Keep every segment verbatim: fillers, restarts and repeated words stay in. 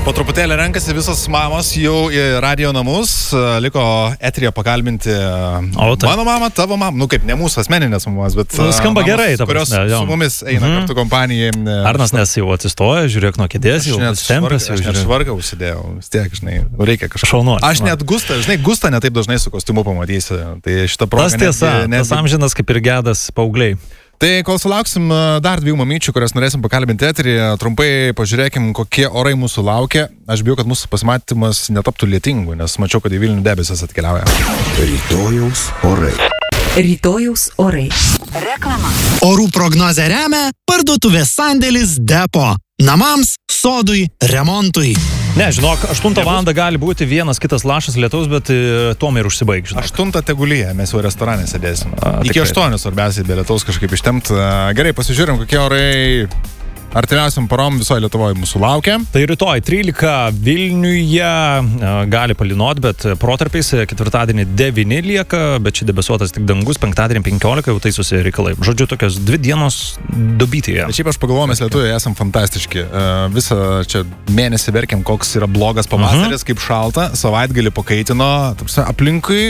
Po truputėlį renkasi visos mamos jau į radio namus, liko eteryje pakalbinti o, mano mamą, tavo mamą, nu kaip ne mūsų asmeninės mamos, bet nu, skamba mamos, gerai, kurios prasme, su mumis eina mm-hmm. kartu kompanijai. Arnas nes jau atsistoja, žiūrėk nuo kėdės, jau stempęs. Aš net švarką užsidėjau, vis tiek, žinai, reikia kažką. Šaunuoti. Aš net Gustą, žinai, Gustą netaip dažnai su kostiumu pamatysi, tai šitą progą. Tas tiesa, net, tas amžinas kaip ir gedas paaugliai. Tai kol sulauksim dar dviejų mamyčių, kurias norėsim pakalbinti eteryje, trumpai pažiūrėkim, kokie orai mūsų laukia. Aš bijau, kad mūsų pasimatymas netaptų lietingu, nes mačiau, kad į Vilnių debesis atkeliauja. Rytojaus orai. Rytojaus orai. Reklama. Orų prognozę remia parduotuvės sandėlis Depo. Namams, sodui, remontui. Ne, žinok, aštuntą valandą gali būti vienas kitas lašas lietaus, bet tuom ir užsibaig, žinok. Aštuntą tegulyje, mes jau restorane sėdėsim. A, Iki aštuonių svarbiausiai be lietaus kažkaip ištempt. Gerai, pasižiūrim, kokie orai artimiausiam parom visoje Lietuvoje mūsų laukia. Tai rytoj trylika Vilniuje gali palinot, bet protarpiais ketvirtadienį devyni lieka, bet čia debesuotas tik dangus, penktadienį penkiolika jau taisosi reikalai. Žodžiu, tokios dvi dienos dubytėje. Bet šiaip aš pagalvoju, mes Lietuvoje esam fantastiški. Visą čia mėnesį verkiam, koks yra blogas pavasaris, uh-huh. kaip šalta, savaitgalį pakaitino, aplinkui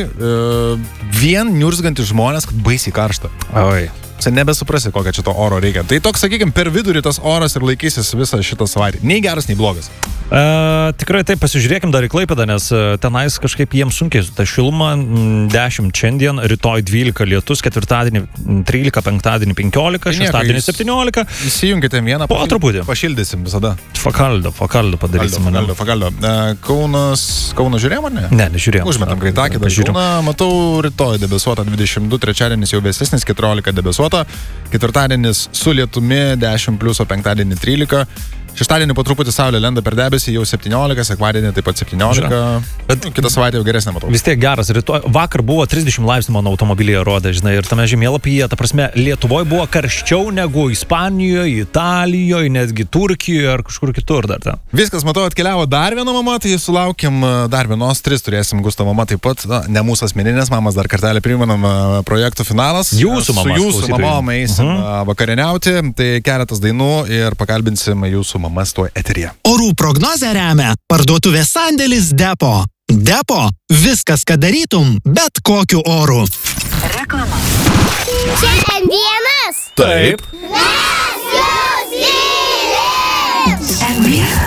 vien niurzgantys žmonės, kad baisiai karšta. Oi. Čia nebesuprasi, kokią čia to oro reikia. Tai toks, sakykime, per vidurį tas oras ir laikysis visą šitą savaitę. Nei geras, nei blogas. E, tikrai taip, pasižiūrėkim dar į Klaipėdą, nes tenais kažkaip jiems sunkiai. Ta šiluma dešimt šiandien, rytoj dvylika lietus, ketvirtadienį trylika, penktadienį penkiolika, šeštadienį septyniolika. Įsijunkite vieną, po truputį. Pašildysim visada. Fakaldo, fakaldo padarysim. Fakaldo, fakaldo. E, Kaunas, Kaunas žiūrėjom ar ne? Ne, nežiūrėjom. Užmetam greitakį, dar žiūrėjom. Matau, rytoj debesuota dvidešimt du, trečiadienis jau vėsesnis, keturiolika debesuota. Ketvirtadienis su lietumi dešimt plius, o penktadienį trylika. Šeštadienį po truputį saulė lenda per debesį, jau septyniolika, sekmadienį taip pat septyniolika. Bet kitą savaitę jau geresnė matau. Vis tiek geras. Rytoj, vakar buvo trisdešimt laipsnių mano automobilyje rodė, žinai, ir tame žemėlapyje, ta prasme, Lietuvoje buvo karščiau negu Ispanijoje, Italijoje, netgi Turkijoje ar kažkur kitur dar ten. Viskas, matau, atkeliavo dar viena mama, tai sulaukim dar vienos, tris turėsim Gusto mama taip pat, na, ne mūsų asmeninės mamas, dar kartelį priminam projektų finalas. Jūsų mamas. Su jūsų mamom eisim uh-huh. vakarieniauti, tai keletas dainų ir pakalbinsim jūsų mamas tuo eteryje. Orų prognozę remia parduotuvės sandėlis Depo. Depo – viskas, ką darytum, bet kokiu oru. Reklama. Šiandien vienas. Taip. Mes jūs mylim. M V S